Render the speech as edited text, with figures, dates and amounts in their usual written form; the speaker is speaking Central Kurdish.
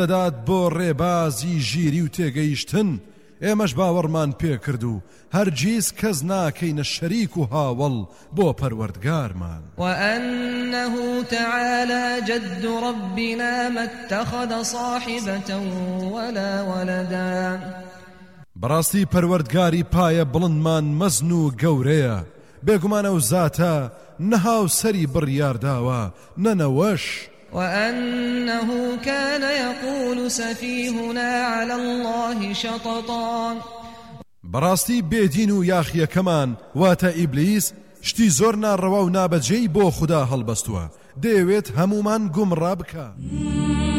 دەدات بۆ ڕێبازی ژیری و تێگەیشتن ئێمەش باوەڕمان پێ کرد و هەرگیز کەس ناکەینە شەریک و هاوڵ بۆ پەروەردگارمان. وأنه تعالى جد ربنا ما اتخذ صاحبة ولا ولدا. بەڕاستی پەروەردگاری پایە بڵندمان مەزن و گەورەیە، بێگومانە و زاتە نەهاو سەری بڕیارداوە نەنەوەش. وأنه كان يقول سفيهنا على الله شططا. بەڕاستی بێدین و یاخیەکەمان واتە ئیبلیس شتی زۆر ناڕەوا و نابەجێی بۆ خوددا هەڵبەستووە، دەیەوێت هەمومان گومڕا بکە.